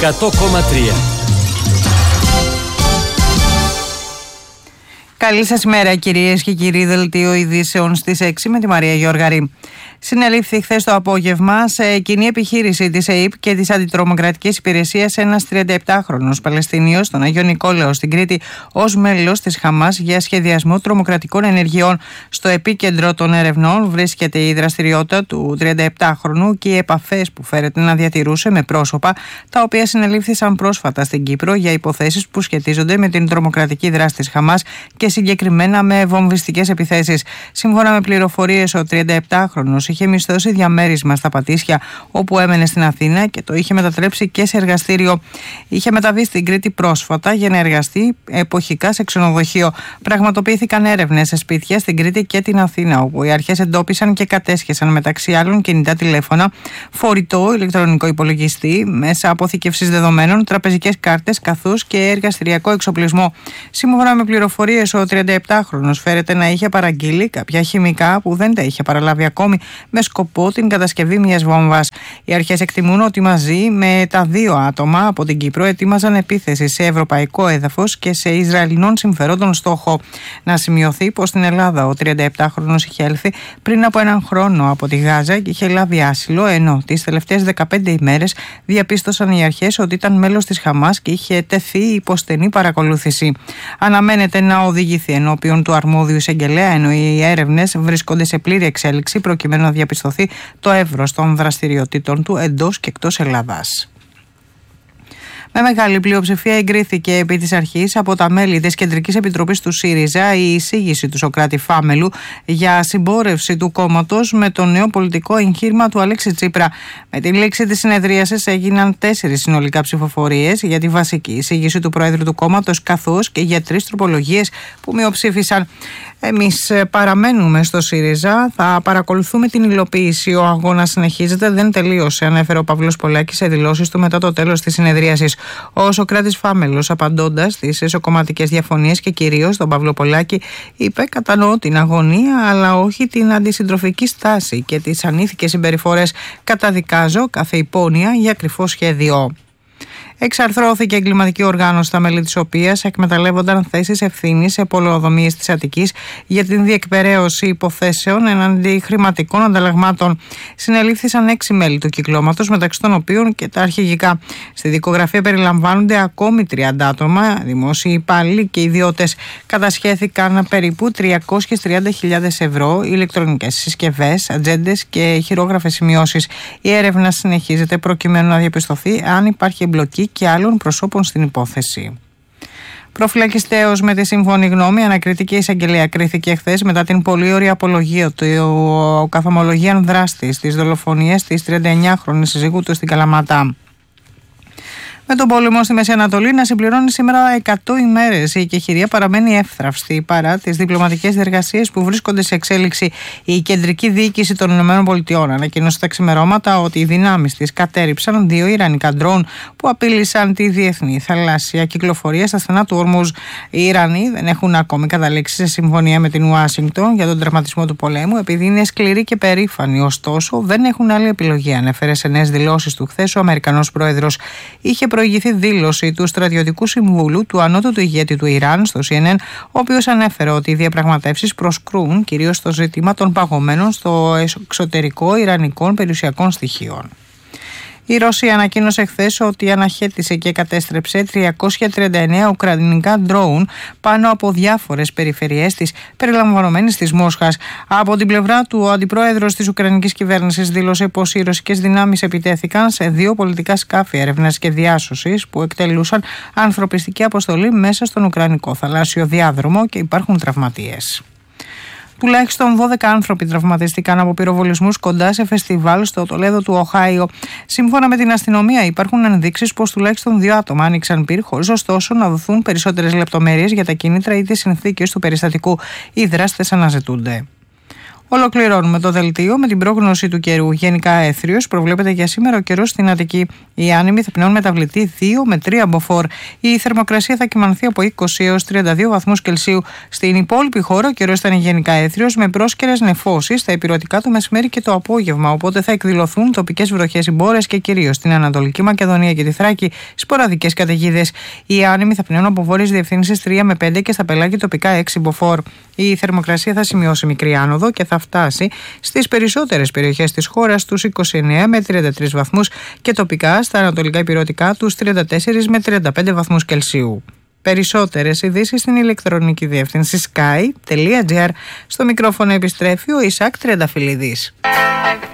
100,3. Καλή σας ημέρα, κυρίες και κύριοι. Δελτίο ειδήσεων στις 6 με τη Μαρία Γιώργαρη. Συνελήφθη χθες το απόγευμα σε κοινή επιχείρηση της ΕΕΠ και της Αντιτρομοκρατικής Υπηρεσίας ένας 37χρονος Παλαιστινίος στον Αγιο Νικόλαο στην Κρήτη ως μέλος της Χαμάς για σχεδιασμό τρομοκρατικών ενεργειών. Στο επίκεντρο των ερευνών βρίσκεται η δραστηριότητα του 37χρονου και οι επαφές που φέρεται να διατηρούσε με πρόσωπα τα οποία συνελήφθησαν πρόσφατα στην Κύπρο για υποθέσεις που σχετίζονται με την τρομοκρατική δράση της Χαμάς και συγκεκριμένα με βομβιστικές επιθέσεις. Σύμφωνα με πληροφορίες, ο 37χρονος είχε μισθώσει διαμέρισμα στα Πατήσια, όπου έμενε στην Αθήνα, και το είχε μετατρέψει και σε εργαστήριο. Είχε μεταβεί στην Κρήτη πρόσφατα για να εργαστεί εποχικά σε ξενοδοχείο. Πραγματοποιήθηκαν έρευνες σε σπίτια στην Κρήτη και την Αθήνα, όπου οι αρχές εντόπισαν και κατέσχεσαν μεταξύ άλλων κινητά τηλέφωνα, φορητό ηλεκτρονικό υπολογιστή, μέσα αποθηκευσής δεδομένων, τραπεζικές κάρτες καθώς και εργαστηριακό εξοπλισμό. Σύμφωνα με πληροφορίες, ο 37χρονος φέρεται να είχε παραγγείλει κάποια χημικά που δεν τα είχε παραλάβει ακόμη, με σκοπό την κατασκευή μιας βόμβας. Οι αρχές εκτιμούν ότι μαζί με τα δύο άτομα από την Κύπρο ετοίμαζαν επίθεση σε ευρωπαϊκό έδαφος και σε Ισραηλινών συμφερόντων στόχο. Να σημειωθεί πως στην Ελλάδα ο 37χρονος είχε έλθει πριν από έναν χρόνο από τη Γάζα και είχε λάβει άσυλο, ενώ τις τελευταίες 15 ημέρες διαπίστωσαν οι αρχές ότι ήταν μέλος της Χαμάς και είχε τεθεί υπό στενή παρακολούθηση. Αναμένεται να οδηγηθεί ενώπιον του αρμόδιου εισαγγελέα, ενώ οι έρευνες βρίσκονται σε πλήρη εξέλιξη προκειμένου να διαπιστωθεί το εύρος των δραστηριοτήτων του εντός και εκτός Ελλάδας. Με μεγάλη πλειοψηφία εγκρίθηκε επί της αρχής από τα μέλη της Κεντρικής Επιτροπής του ΣΥΡΙΖΑ η εισήγηση του Σωκράτη Φάμελου για συμπόρευση του κόμματος με το νέο πολιτικό εγχείρημα του Αλέξη Τσίπρα. Με τη λήξη της συνεδρίασης έγιναν 4 συνολικά ψηφοφορίες για τη βασική εισήγηση του Προέδρου του κόμματος, καθώς και για 3 τροπολογίες που μειοψήφισαν. Εμείς παραμένουμε στο ΣΥΡΙΖΑ, θα παρακολουθούμε την υλοποίηση. Ο αγώνας συνεχίζεται, δεν τελείωσε, ανέφερε ο Παύλος Πολάκης σε δηλώσεις του μετά το τέλος της συνεδρίασης. Ο Σωκράτης Φάμελος, απαντώντας στις εσωκομματικές διαφωνίες και κυρίως τον Παύλο Πολάκη, είπε: «Κατανοώ την αγωνία, αλλά όχι την αντισυντροφική στάση και τις ανήθικες συμπεριφορές. Καταδικάζω κάθε υπόνοια για κρυφό σχέδιο». Εξαρθρώθηκε εγκληματική οργάνωση, τα μέλη της οποίας εκμεταλλεύονταν θέσεις ευθύνης σε πολεοδομίες της Αττικής για την διεκπεραίωση υποθέσεων εναντί χρηματικών ανταλλαγμάτων. Συνελήφθησαν 6 μέλη του κυκλώματος, μεταξύ των οποίων και τα αρχηγικά. Στη δικογραφία περιλαμβάνονται ακόμη 30 άτομα, δημόσιοι υπάλληλοι και ιδιώτες. Κατασχέθηκαν περίπου 330.000 ευρώ, ηλεκτρονικές συσκευές, ατζέντες και χειρόγραφες σημειώσεις. Η έρευνα συνεχίζεται προκειμένου να διαπιστωθεί αν υπάρχει εμπλοκή και άλλων προσώπων στην υπόθεση. Προφυλακιστέως με τη σύμφωνη γνώμη, ανακριτική εισαγγελέα κρίθηκε χθες μετά την πολύωρη απολογία του καθομολογίαν δράστη στις δολοφονίες της 39χρονης σύζυγου του στην Καλαμάτα. Με τον πόλεμο στη Μέση Ανατολή να συμπληρώνει σήμερα 100 ημέρες, η εκεχηρία παραμένει εύθραυστη παρά τις διπλωματικές διεργασίες που βρίσκονται σε εξέλιξη. Η κεντρική διοίκηση των ΗΠΑ ανακοίνωσε τα ξημερώματα ότι οι δυνάμεις της κατέρριψαν 2 ιρανικά ντρόουν που απείλησαν τη διεθνή θαλάσσια κυκλοφορία στα στενά του Ορμούζ. Οι Ιρανοί δεν έχουν ακόμη καταλήξει σε συμφωνία με την Ουάσιγκτον για τον τερματισμό του πολέμου, επειδή είναι σκληροί και περήφανοι. Ωστόσο, δεν έχουν άλλη επιλογή, ανέφερε σε νέες δηλώσεις του χθες ο Αμερικανός πρόεδρος. Είχε προηγηθεί δήλωση του στρατιωτικού συμβούλου του ανώτατου ηγέτη του Ιράν στο CNN, ο οποίος ανέφερε ότι οι διαπραγματεύσεις προσκρούν κυρίως στο ζήτημα των παγωμένων στο εξωτερικό ιρανικών περιουσιακών στοιχείων. Η Ρωσία ανακοίνωσε χθες ότι αναχέτησε και κατέστρεψε 339 ουκρανικά ντρόουν πάνω από διάφορες περιφερειές της, περιλαμβανομένης της Μόσχας. Από την πλευρά του, ο αντιπρόεδρος της Ουκρανικής κυβέρνησης δήλωσε πως οι ρωσικές δυνάμεις επιτέθηκαν σε 2 πολιτικά σκάφη έρευνας και διάσωσης που εκτελούσαν ανθρωπιστική αποστολή μέσα στον Ουκρανικό θαλάσσιο διάδρομο και υπάρχουν τραυματίες. Τουλάχιστον 12 άνθρωποι τραυματίστηκαν από πυροβολισμούς κοντά σε φεστιβάλ στο Τολέδο του Οχάιο. Σύμφωνα με την αστυνομία, υπάρχουν ενδείξεις πως τουλάχιστον 2 άτομα άνοιξαν πυρ, χωρίς ωστόσο να δοθούν περισσότερες λεπτομέρειες για τα κίνητρα ή τις συνθήκες του περιστατικού. Οι δράστες αναζητούνται. Ολοκληρώνουμε το δελτίο με την πρόγνωση του καιρού. Γενικά έθριος, προβλέπεται για σήμερα ο καιρός στην Αττική. Οι άνεμοι θα πνέουν μεταβλητή 2 με 3 μποφόρ. Η θερμοκρασία θα κυμανθεί από 20 έως 32 βαθμούς Κελσίου. Στην υπόλοιπη χώρα ο καιρός θα είναι γενικά έθριος με πρόσκαιρες νεφώσεις στα ηπειρωτικά το μεσημέρι και το απόγευμα. Οπότε θα εκδηλωθούν τοπικές βροχές συμπόρες και κυρίως στην Ανατολική Μακεδονία και τη Θράκη σποραδικές καταιγίδες. Οι άνεμοι θα πνέουν από βόρειες διευθύνσεις 3 με 5 και στα πελάγια τοπικά 6 μποφόρ. Η θερμοκρασία θα σημειώσει μικρή άνοδο και θα φτάσει στις περισσότερες περιοχές της χώρας τους 29 με 33 βαθμούς και τοπικά στα ανατολικά ηπειρωτικά τους 34 με 35 βαθμούς Κελσίου. Περισσότερες ειδήσεις στην ηλεκτρονική διεύθυνση sky.gr. Στο μικρόφωνο επιστρέφει ο Ισακ Τρενταφυλλίδης.